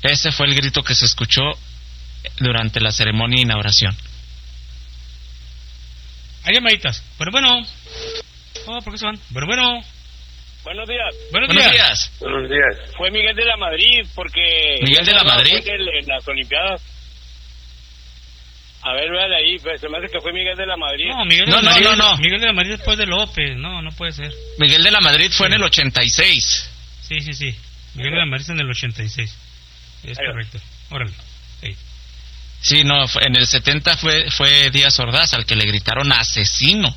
Ese fue el grito que se escuchó durante la ceremonia de inauguración. Hay llamaditas. Bueno. Oh, ¿por qué se van? Bueno. Buenos días. Buenos días. Buenos días. Fue Miguel de la Madrid, porque... ¿Miguel de la Madrid? En las Olimpiadas. A ver, vea de ahí, pues, se me hace que fue Miguel de la Madrid. No, Miguel de la Madrid, no. Miguel de la Madrid después de López. No puede ser. Miguel de la Madrid fue en el 86. Sí. Miguel de la Madrid en el 86. Es correcto. Órale. Sí. Sí, no, en el 70 fue Díaz Ordaz al que le gritaron asesino.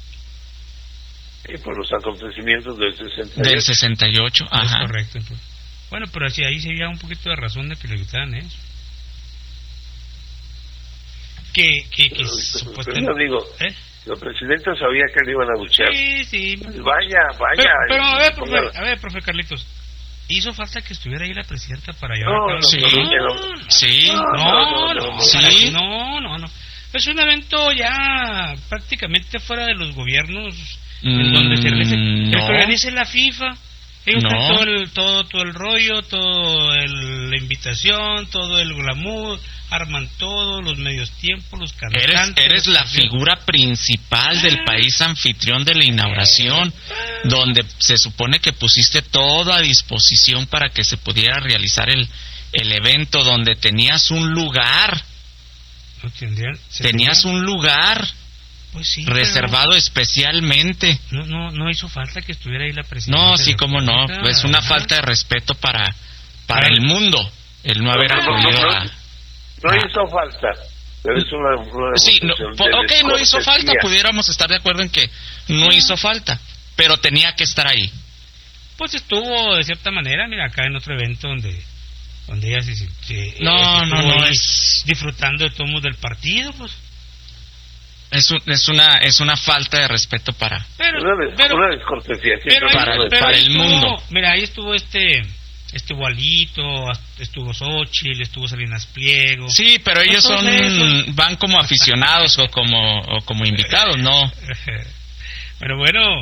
Y por los acontecimientos del 68. Del 68, ajá. Es correcto. Entonces. Bueno, pero así ahí se veía un poquito de razón de que le gritaran eso. Que supuestamente... Pero digo, la presidenta sabía que le iban a buchear. Sí. Pues vaya. Pero a ver, profe Carlitos. ¿Hizo falta que estuviera ahí la presidenta para llevar a cabo? No. Es un evento ya prácticamente fuera de los gobiernos en donde se organice la FIFA. Ellos están todo el rollo, la invitación, todo el glamour, arman todo, los medios tiempos, los cantantes. Eres la figura principal del país anfitrión de la inauguración, donde se supone que pusiste todo a disposición para que se pudiera realizar el evento, donde tenías un lugar. Tenías un lugar. Pues sí, reservado especialmente. No hizo falta que estuviera ahí la presidenta. No, sí, cómo no. Es una falta de respeto para el mundo el no haber acudido a... No hizo falta. Pero es una sí, no hizo falta. Pudiéramos estar de acuerdo en que no hizo falta, pero tenía que estar ahí. Pues estuvo de cierta manera, mira, acá en otro evento donde ella se disfrutando de tomos del partido, pues. Es una falta de respeto para una descortesía para el mundo. Mira, ahí estuvo este Gualito, estuvo Xochitl, estuvo Salinas Pliego. Sí, pero ellos van como aficionados o como invitados, ¿no? Bueno.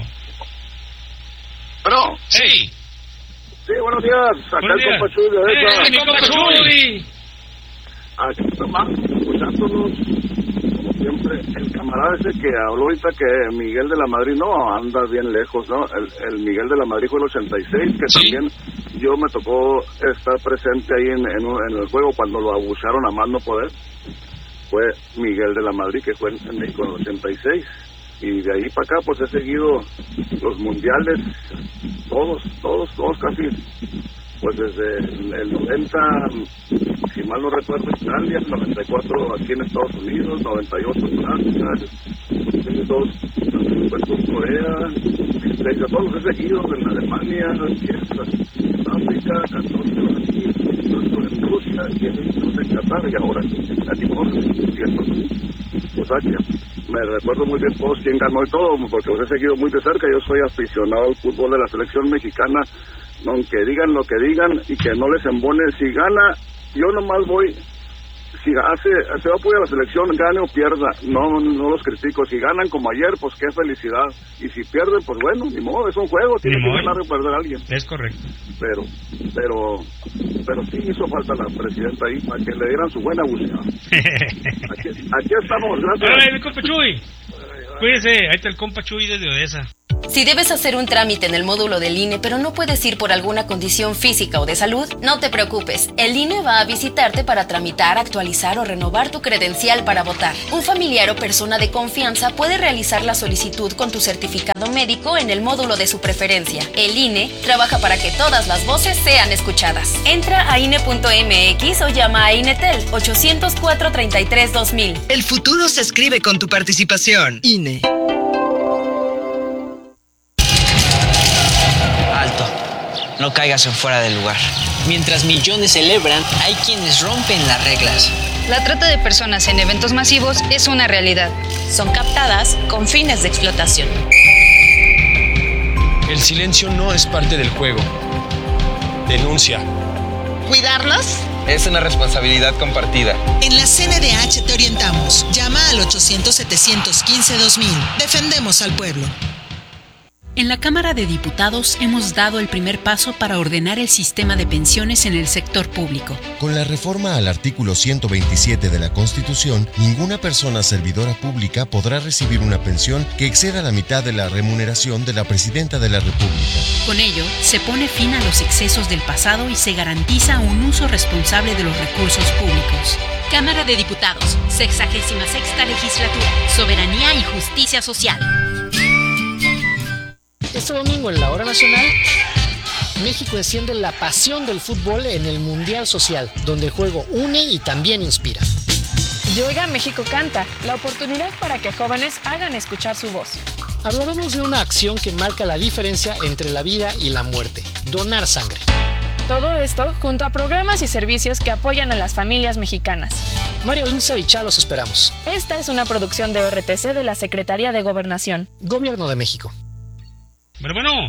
Sí. Sí, buenos días. Acá el compa Chuy de esa. ¡Mi compa Chuy! Aquí estamos escuchándonos. Siempre, el camarada ese que habló ahorita que Miguel de la Madrid no anda bien lejos, ¿no? El Miguel de la Madrid fue el 86, que también yo me tocó estar presente ahí en el juego cuando lo abusaron a más no poder. Fue Miguel de la Madrid, que fue en México en el 86. Y de ahí para acá pues he seguido los mundiales, todos casi, pues desde el 90, si mal no recuerdo, Italia, 94 aquí en Estados Unidos, 98 en Francia, 2002 en Corea, desde todos los he seguido en Alemania, en África, 14 en Brasil, en Rusia, en Qatar y ahora aquí pues aquí me recuerdo muy bien todos quién ganó y todo, porque los he seguido muy de cerca. Yo soy aficionado al fútbol de la selección mexicana, aunque digan lo que digan y que no les embone. Si gana, yo nomás voy. Si se va a apoyar a la selección, gane o pierda, no los critico. Si ganan como ayer, pues qué felicidad. Y si pierden, pues bueno, ni modo, es un juego, tiene que ganar o perder a alguien. Es correcto. Pero sí hizo falta la presidenta ahí para que le dieran su buena bucea. Aquí estamos, gracias. Mi compa Chuy. Cuídese, ahí está el compa Chuy desde Odessa. Si debes hacer un trámite en el módulo del INE, pero no puedes ir por alguna condición física o de salud, no te preocupes. El INE va a visitarte para tramitar, actualizar o renovar tu credencial para votar. Un familiar o persona de confianza puede realizar la solicitud con tu certificado médico en el módulo de su preferencia. El INE trabaja para que todas las voces sean escuchadas. Entra a INE.mx o llama a INETEL 804-33-2000. El futuro se escribe con tu participación. INE. No caigas en fuera del lugar. Mientras millones celebran, hay quienes rompen las reglas. La trata de personas en eventos masivos es una realidad. Son captadas con fines de explotación. El silencio no es parte del juego. Denuncia. ¿Cuidarlos? Es una responsabilidad compartida. En la CNDH te orientamos. Llama al 800-715-2000. Defendemos al pueblo. En la Cámara de Diputados hemos dado el primer paso para ordenar el sistema de pensiones en el sector público. Con la reforma al artículo 127 de la Constitución, ninguna persona servidora pública podrá recibir una pensión que exceda la mitad de la remuneración de la Presidenta de la República. Con ello, se pone fin a los excesos del pasado y se garantiza un uso responsable de los recursos públicos. Cámara de Diputados, 66ª Legislatura, Soberanía y Justicia Social. Este domingo en la Hora Nacional, México enciende la pasión del fútbol en el Mundial Social, donde el juego une y también inspira. Y Oiga México Canta, la oportunidad para que jóvenes hagan escuchar su voz. Hablaremos de una acción que marca la diferencia entre la vida y la muerte, donar sangre. Todo esto junto a programas y servicios que apoyan a las familias mexicanas. Mario Linza y Chá los esperamos. Esta es una producción de ORTC de la Secretaría de Gobernación. Gobierno de México. Pero bueno.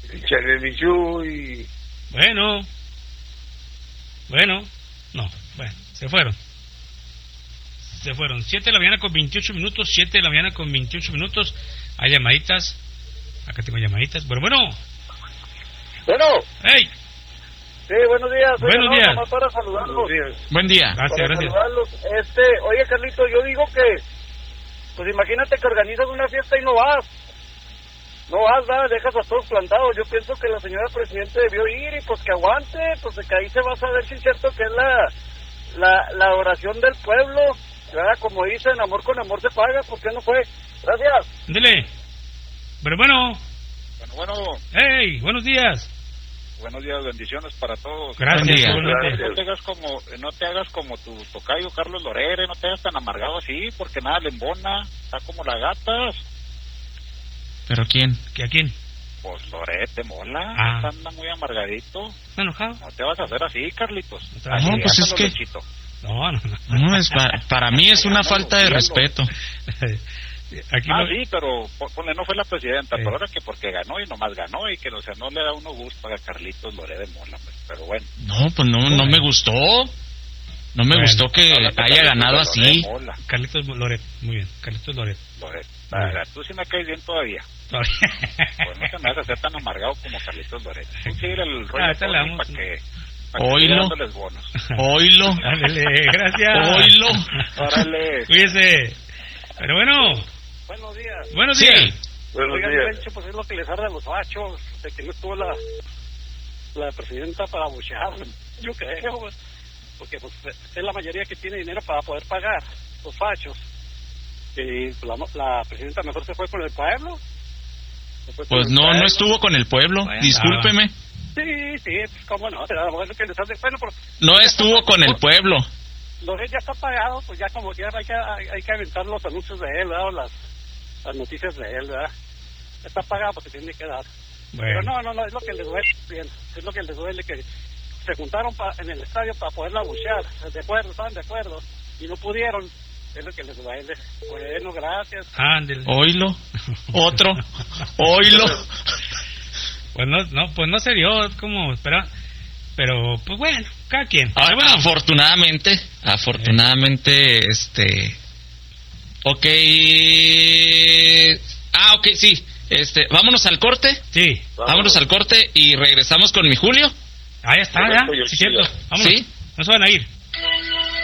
Se fueron. 7 de la mañana con 28 minutos. 7 de la mañana con 28 minutos. Hay llamaditas. Acá tengo llamaditas. Bueno. ¡Hey! Sí, buenos días. Buenos días. Nomás para saludarlos. Buen día. Gracias. Saludarlos. Oye, Carlito, yo digo que, pues imagínate que organizas una fiesta y no vas, dejas a todos plantados. Yo pienso que la señora Presidente debió ir y pues que aguante, pues que ahí se va a saber si es cierto que es la oración del pueblo, ¿verdad? Como dicen, amor con amor se paga. ¿Por qué no fue? Gracias. Dile. Pero bueno. Hey, buenos días. Buenos días, bendiciones para todos. Gracias. No te hagas como tu tocayo Carlos Lorere, no te hagas tan amargado así, porque nada le embona, está como las gatas. ¿Pero quién? ¿A quién? Pues Lorete mola, anda muy amargadito. ¿Está enojado? No te vas a hacer así, Carlitos. No, pues es que... No, para mí es una falta de respeto. Sí, pero no fue la presidenta, pero ahora que porque ganó y nomás ganó y que, o sea, no le da uno gusto a Carlitos Loret de Mola, pues, pero bueno. No, pues no me gustó. No me gustó que haya ganado así. Carlitos Loret, muy bien, Carlitos Loret. Tú sí me caes bien todavía. Pues no te me vas a hacer tan amargado como Carlitos Loret. Tú sigue el rollo para que... Oílo. Dale, gracias. Oílo. Órale. Cuídese. Pero bueno. Buenos días. Buenos días. Pues es lo que les arde a los machos, de que no estuvo la presidenta para buchear, yo creo, porque pues es la mayoría que tiene dinero para poder pagar los fachos. Y la presidenta mejor se fue con el pueblo. Pues no estuvo con el pueblo, discúlpeme. Sí, pues cómo no, será lo que les hace bueno. No estuvo con el pueblo. Loret ya está pagado, pues ya como quiera hay que aventar los anuncios de él, ¿verdad? O las noticias de él, ¿verdad? Está pagado porque tiene que dar. Bueno. Pero no, es lo que les duele, bien. Es lo que les duele, que se juntaron en el estadio para poderla buchear. Estaban de acuerdo, y no pudieron. Es lo que les duele. Bueno, gracias. Ándale. Oílo. Otro. Oílo. Pues no se dio como esperaba. Pero, pues bueno, cada quien. Afortunadamente, ok. Ok, sí. Vámonos al corte. Sí. Vámonos al corte y regresamos con mi Julio. Ya está, ya. Sí, cierto. Vámonos. ¿Sí? No se van a ir.